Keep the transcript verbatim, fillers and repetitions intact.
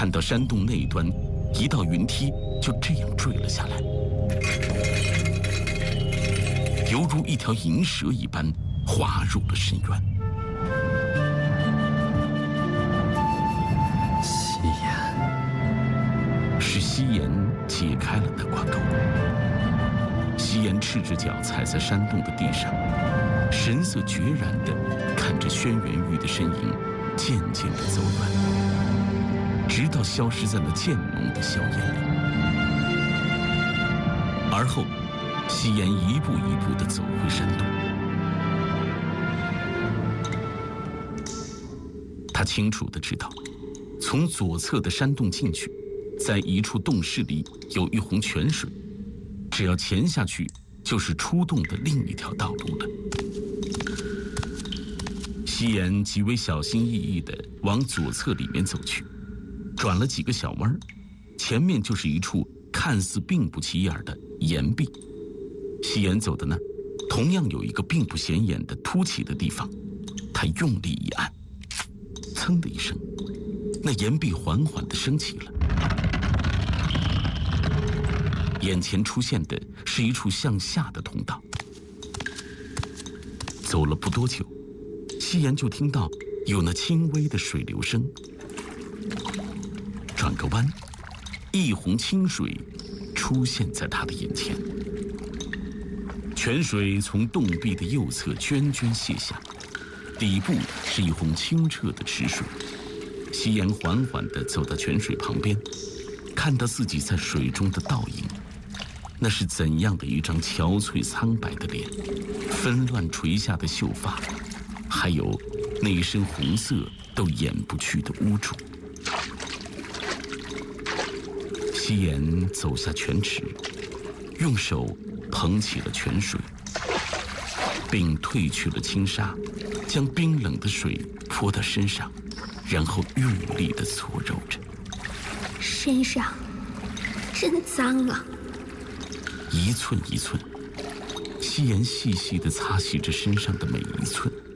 看到山洞那一端，一道云梯就这样坠了下来，犹如一条银蛇一般滑入了深渊。 夕颜， 是夕颜解开了那挂钩。夕颜赤着脚踩在山洞的地上，神色决然地看着轩辕玉的身影渐渐地走远，直到消失在那渐浓的硝烟里。而后，夕颜一步一步地走回山洞。他清楚地知道，从左侧的山洞进去，在一处洞室里有一泓泉水，只要潜下去，就是出洞的另一条道路了。夕颜极为小心翼翼地往左侧里面走去，转了几个小弯，前面就是一处看似并不起眼的岩壁。夕颜走的那，同样有一个并不显眼的凸起的地方，他用力一按，噌的一声，那岩壁缓缓地升起了。眼前出现的是一处向下的通道。走了不多久，夕颜就听到有那轻微的水流声。转个弯，一泓清水出现在他的眼前。泉水从洞壁的右侧涓涓泻下，底部是一泓清澈的池水。夕颜缓缓地走到泉水旁边，看到自己在水中的倒影。那是怎样的一张憔悴苍白的脸，纷乱垂下的秀发，还有那一身红色都掩不去的污浊。夕颜走下泉池，用手捧起了泉水，并褪去了轻纱，将冰冷的水泼到身上，然后用力地搓揉着。 身上真脏啊！ 一寸一寸，夕颜细细地擦洗着身上的每一寸。